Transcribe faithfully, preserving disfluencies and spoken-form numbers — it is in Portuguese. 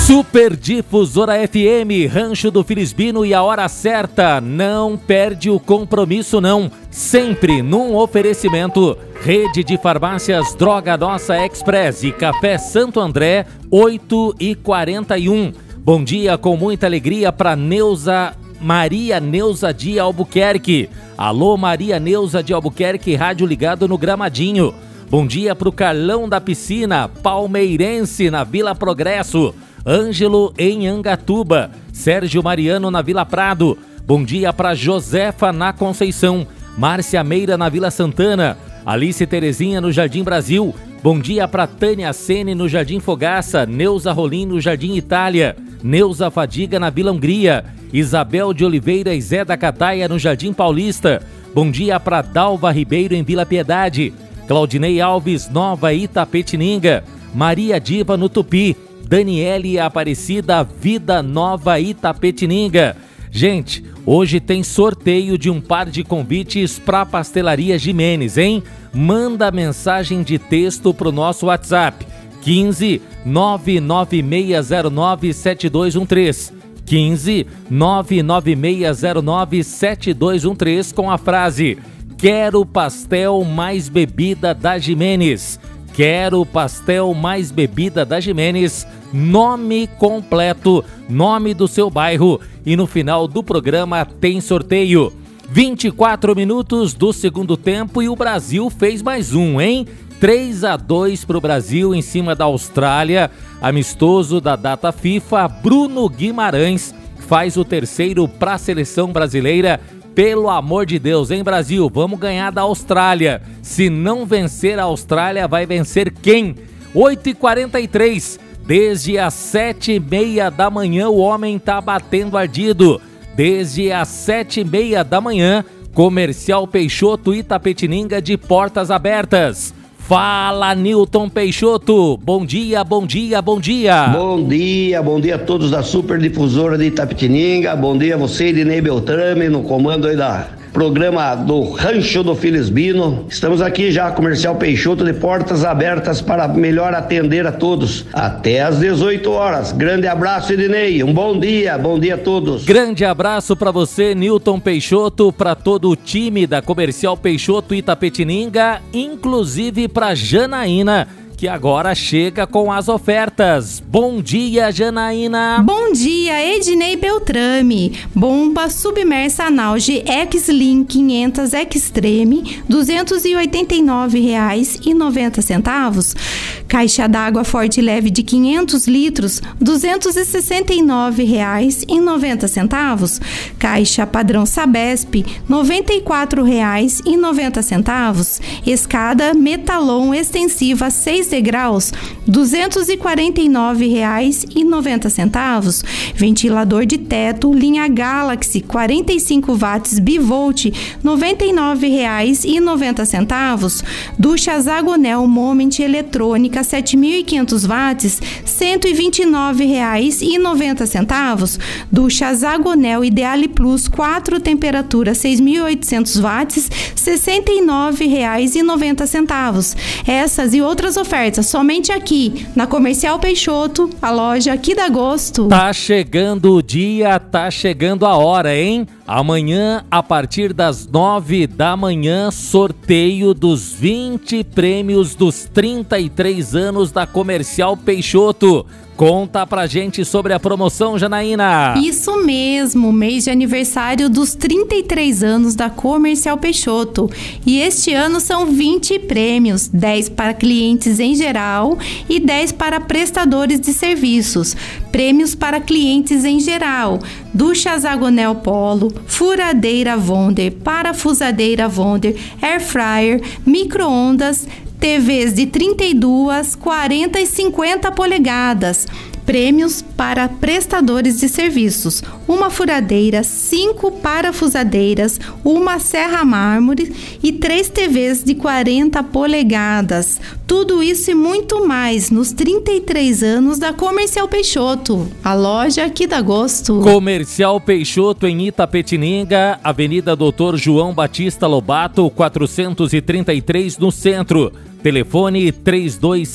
Super Difusora F M, Rancho do Filisbino e a hora certa. Não perde o compromisso não. Sempre num oferecimento. Rede de Farmácias Droga Nossa Express e Café Santo André, oito e quarenta e um. Bom dia com muita alegria para Neuza, Maria Neuza de Albuquerque. Alô Maria Neuza de Albuquerque, rádio ligado no Gramadinho. Bom dia para o Carlão da Piscina, palmeirense na Vila Progresso. Ângelo em Angatuba, Sérgio Mariano na Vila Prado. Bom dia para Josefa na Conceição, Márcia Meira na Vila Santana, Alice Terezinha no Jardim Brasil. Bom dia para Tânia Sene no Jardim Fogaça, Neuza Rolim no Jardim Itália, Neuza Fadiga na Vila Hungria, Isabel de Oliveira e Zé da Cataia no Jardim Paulista. Bom dia para Dalva Ribeiro em Vila Piedade, Claudinei Alves, Nova Itapetininga, Maria Diva no Tupi, Daniele Aparecida, Vida Nova Itapetininga. Gente, hoje tem sorteio de um par de convites para a Pastelaria Jimenez, hein? Manda mensagem de texto pro nosso WhatsApp, quinze, nove nove seis zero nove, sete dois um três. quinze, nove nove seis zero nove, sete dois um três com a frase: quero pastel mais bebida da Jimenez. Quero pastel mais bebida da Jimenez, nome completo, nome do seu bairro e no final do programa tem sorteio. vinte e quatro minutos do segundo tempo e o Brasil fez mais um, hein? três a dois para o Brasil em cima da Austrália, amistoso da data FIFA. Bruno Guimarães faz o terceiro para a seleção brasileira. Pelo amor de Deus, hein, Brasil? Vamos ganhar da Austrália. Se não vencer a Austrália, vai vencer quem? oito e quarenta e três. Desde as sete e meia da manhã, o homem tá batendo ardido. Desde as sete e meia da manhã, Comercial Peixoto Itapetininga de portas abertas. Fala, Newton Peixoto. Bom dia, bom dia, bom dia. Bom dia, bom dia a todos da Super Difusora de Itapetininga. Bom dia a você, Ednei Beltrame, no comando aí da programa do Rancho do Filisbino. Estamos aqui já, Comercial Peixoto de portas abertas para melhor atender a todos. Até às dezoito horas. Grande abraço, Ednei. Um bom dia, bom dia a todos. Grande abraço para você, Newton Peixoto, para todo o time da Comercial Peixoto Itapetininga, inclusive para Janaína, que agora chega com as ofertas. Bom dia, Janaína. Bom dia, Ednei Beltrame. Bomba submersa Analge X-Lin quinhentos Extreme, duzentos e oitenta e nove reais e noventa centavos. Caixa d'água Forte Leve de quinhentos litros, duzentos e sessenta e nove reais e noventa centavos. Caixa padrão Sabesp, noventa e quatro reais e noventa centavos. Escada Metalon extensiva seis degraus, duzentos e quarenta e nove reais e noventa centavos. Ventilador de teto linha Galaxy quarenta e cinco watts bivolt, noventa e nove reais e noventa centavos. Ducha Zagonel Moment eletrônica sete mil e quinhentos watts, cento e vinte e nove reais e noventa centavos. Ducha Zagonel Ideale Plus quatro temperatura seis mil e oitocentos watts, sessenta e nove reais e noventa centavos. Essas e outras ofertas somente aqui na Comercial Peixoto, a loja aqui da Gosto. Tá chegando o dia, tá chegando a hora, hein? Amanhã, a partir das nove da manhã, sorteio dos vinte prêmios dos trinta e três anos da Comercial Peixoto. Conta pra gente sobre a promoção, Janaína. Isso mesmo, mês de aniversário dos trinta e três anos da Comercial Peixoto. E este ano são vinte prêmios, dez para clientes em geral e dez para prestadores de serviços. Prêmios para clientes em geral: ducha Zagonel Polo, furadeira Wonder, parafusadeira Wonder, air fryer, micro-ondas, T Vs de trinta e duas, quarenta e cinquenta polegadas. Prêmios para prestadores de serviços: uma furadeira, cinco parafusadeiras, uma serra mármore e três T Vs de quarenta polegadas. Tudo isso e muito mais nos trinta e três anos da Comercial Peixoto, a loja aqui da Gosto. Comercial Peixoto em Itapetininga, Avenida Doutor João Batista Lobato, quatrocentos e trinta e três no centro. Telefone três dois